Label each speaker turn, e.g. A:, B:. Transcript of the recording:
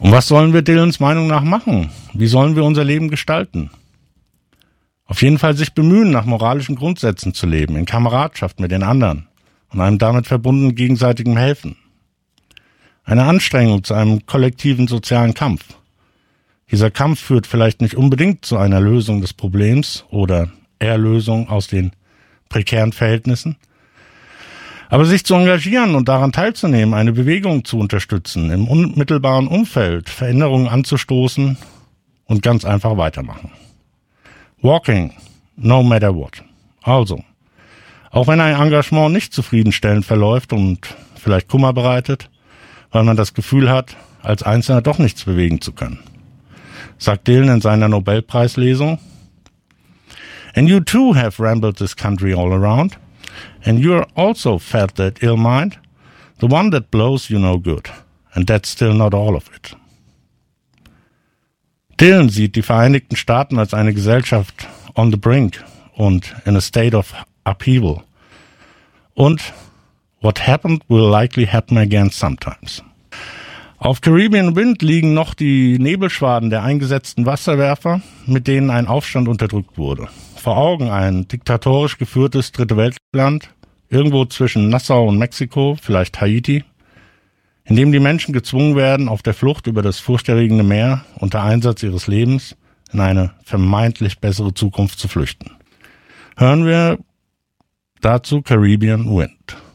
A: Und was sollen wir Dylans Meinung nach machen? Wie sollen wir unser Leben gestalten? Auf jeden Fall sich bemühen, nach moralischen Grundsätzen zu leben, in Kameradschaft mit den anderen und einem damit verbundenen gegenseitigem Helfen. Eine Anstrengung zu einem kollektiven sozialen Kampf. Dieser Kampf führt vielleicht nicht unbedingt zu einer Lösung des Problems oder Erlösung aus den prekären Verhältnissen, aber sich zu engagieren und daran teilzunehmen, eine Bewegung zu unterstützen, im unmittelbaren Umfeld Veränderungen anzustoßen und ganz einfach weitermachen. Walking, no matter what. Also, auch wenn ein Engagement nicht zufriedenstellend verläuft und vielleicht Kummer bereitet, weil man das Gefühl hat, als Einzelner doch nichts bewegen zu können, sagt Dylan in seiner Nobelpreislesung. And you too have rambled this country all around, and you're also felt that ill mind, the one that blows you no good, and that's still not all of it. Dylan sieht die Vereinigten Staaten als eine Gesellschaft on the brink und in a state of upheaval. Und what happened will likely happen again sometimes. Auf Caribbean Wind liegen noch die Nebelschwaden der eingesetzten Wasserwerfer, mit denen ein Aufstand unterdrückt wurde. Vor Augen ein diktatorisch geführtes Dritte Weltland, irgendwo zwischen Nassau und Mexiko, vielleicht Haiti, in dem die Menschen gezwungen werden, auf der Flucht über das furchterregende Meer unter Einsatz ihres Lebens in eine vermeintlich bessere Zukunft zu flüchten. Hören wir dazu Caribbean Wind.